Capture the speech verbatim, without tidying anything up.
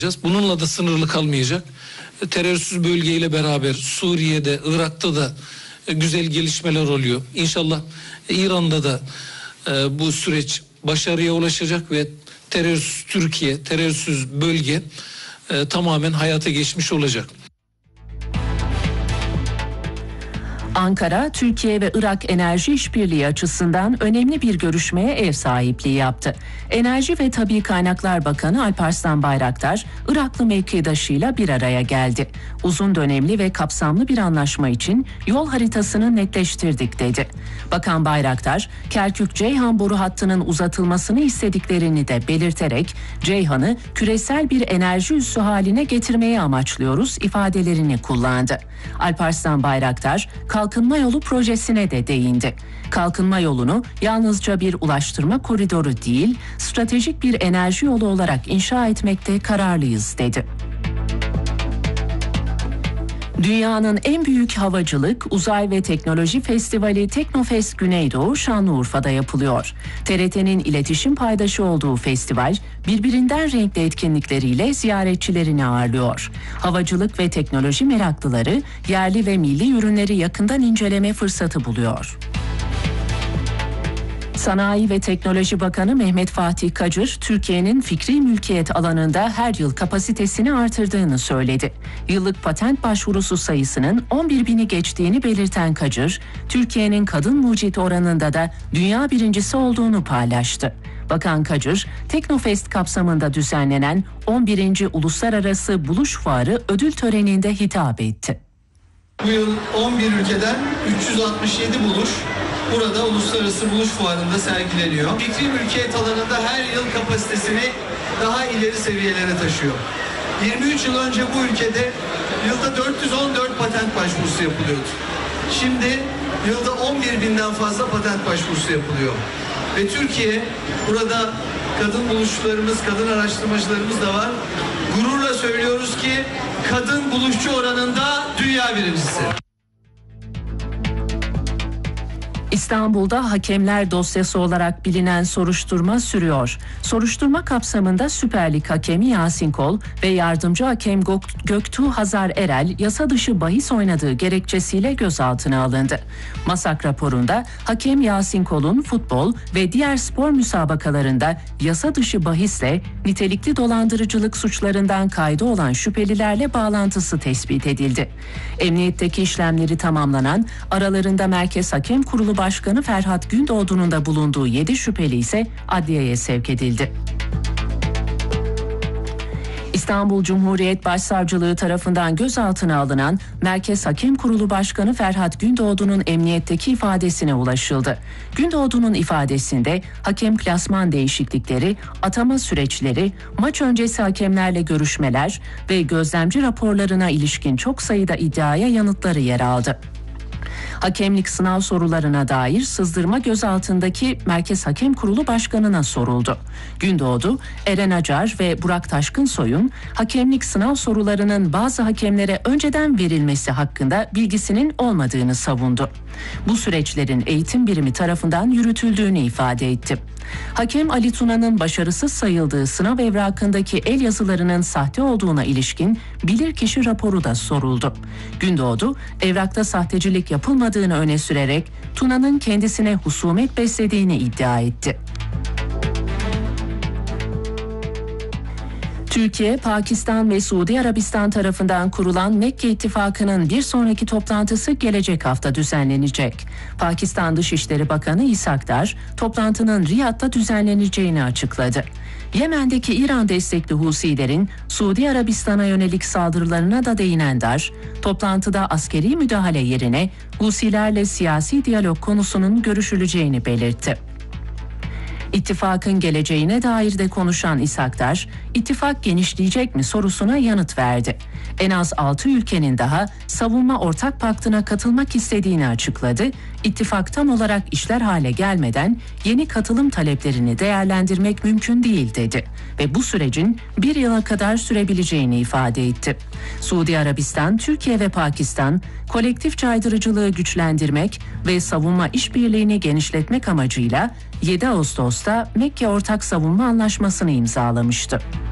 Bununla da sınırlı kalmayacak. Terörsüz bölgeyle beraber Suriye'de, Irak'ta da güzel gelişmeler oluyor. İnşallah İran'da da bu süreç başarıya ulaşacak ve terörsüz Türkiye, terörsüz bölge tamamen hayata geçmiş olacak. Ankara, Türkiye ve Irak enerji işbirliği açısından önemli bir görüşmeye ev sahipliği yaptı. Enerji ve Tabii Kaynaklar Bakanı Alparslan Bayraktar, Iraklı mevkidaşıyla bir araya geldi. Uzun dönemli ve kapsamlı bir anlaşma için yol haritasını netleştirdik dedi. Bakan Bayraktar, Kerkük-Ceyhan boru hattının uzatılmasını istediklerini de belirterek, Ceyhan'ı küresel bir enerji üssü haline getirmeyi amaçlıyoruz ifadelerini kullandı. Alparslan Bayraktar, Kalkınma Yolu projesine de değindi. Kalkınma yolunu yalnızca bir ulaştırma koridoru değil, stratejik bir enerji yolu olarak inşa etmekte kararlıyız dedi. Dünyanın en büyük havacılık, uzay ve teknoloji festivali Teknofest Güneydoğu Şanlıurfa'da yapılıyor. T R T'nin iletişim paydaşı olduğu festival, birbirinden renkli etkinlikleriyle ziyaretçilerini ağırlıyor. Havacılık ve teknoloji meraklıları, yerli ve milli ürünleri yakından inceleme fırsatı buluyor. Sanayi ve Teknoloji Bakanı Mehmet Fatih Kacır, Türkiye'nin fikri mülkiyet alanında her yıl kapasitesini artırdığını söyledi. Yıllık patent başvurusu sayısının on bir bini geçtiğini belirten Kacır, Türkiye'nin kadın mucit oranında da dünya birincisi olduğunu paylaştı. Bakan Kacır, Teknofest kapsamında düzenlenen on birinci Uluslararası Buluş Fuarı ödül töreninde hitap etti. Bu yıl on bir ülkeden üç yüz altmış yedi buluş burada Uluslararası Buluş Fuarı'nda sergileniyor. Fikri mülkiyet alanında her yıl kapasitesini daha ileri seviyelere taşıyor. yirmi üç yıl önce bu ülkede yılda dört yüz on dört patent başvurusu yapılıyordu. Şimdi yılda on bir binden fazla patent başvurusu yapılıyor. Ve Türkiye, burada kadın buluşçularımız, kadın araştırmacılarımız da var. Gururla söylüyoruz ki kadın buluşçu oranında dünya birincisi. İstanbul'da hakemler dosyası olarak bilinen soruşturma sürüyor. Soruşturma kapsamında Süper Lig hakemi Yasin Kol ve yardımcı hakem Göktuğ Hazar Erel yasa dışı bahis oynadığı gerekçesiyle gözaltına alındı. Masak raporunda hakem Yasin Kol'un futbol ve diğer spor müsabakalarında yasa dışı bahisle nitelikli dolandırıcılık suçlarından kaydı olan şüphelilerle bağlantısı tespit edildi. Emniyetteki işlemleri tamamlanan, aralarında Merkez Hakem Kurulu Başkanı Ferhat Gündoğdu'nun da bulunduğu yedi şüpheli ise adliyeye sevk edildi. İstanbul Cumhuriyet Başsavcılığı tarafından gözaltına alınan Merkez Hakem Kurulu Başkanı Ferhat Gündoğdu'nun emniyetteki ifadesine ulaşıldı. Gündoğdu'nun ifadesinde hakem klasman değişiklikleri, atama süreçleri, maç öncesi hakemlerle görüşmeler ve gözlemci raporlarına ilişkin çok sayıda iddiaya yanıtları yer aldı. Hakemlik sınav sorularına dair sızdırma gözaltındaki Merkez Hakem Kurulu Başkanı'na soruldu. Gündoğdu, Eren Acar ve Burak Taşkınsoy'un hakemlik sınav sorularının bazı hakemlere önceden verilmesi hakkında bilgisinin olmadığını savundu. Bu süreçlerin eğitim birimi tarafından yürütüldüğünü ifade etti. Hakem Ali Tuna'nın başarısız sayıldığı sınav evrakındaki el yazılarının sahte olduğuna ilişkin bilirkişi raporu da soruldu. Gündoğdu, evrakta sahtecilik yapılmadığını öne sürerek Tuna'nın kendisine husumet beslediğini iddia etti. Türkiye, Pakistan ve Suudi Arabistan tarafından kurulan Mekke İttifakı'nın bir sonraki toplantısı gelecek hafta düzenlenecek. Pakistan Dışişleri Bakanı İshak Dar, toplantının Riyad'da düzenleneceğini açıkladı. Yemen'deki İran destekli Husilerin Suudi Arabistan'a yönelik saldırılarına da değinen Dar, toplantıda askeri müdahale yerine Husilerle siyasi diyalog konusunun görüşüleceğini belirtti. İttifakın geleceğine dair de konuşan İshak Dar, ittifak genişleyecek mi sorusuna yanıt verdi. En az altı ülkenin daha savunma ortak paktına katılmak istediğini açıkladı. İttifak tam olarak işler hale gelmeden yeni katılım taleplerini değerlendirmek mümkün değil dedi ve bu sürecin bir yıla kadar sürebileceğini ifade etti. Suudi Arabistan, Türkiye ve Pakistan kolektif caydırıcılığı güçlendirmek ve savunma işbirliğini genişletmek amacıyla yedi Ağustos'ta Mekke Ortak Savunma Anlaşması'nı imzalamıştı.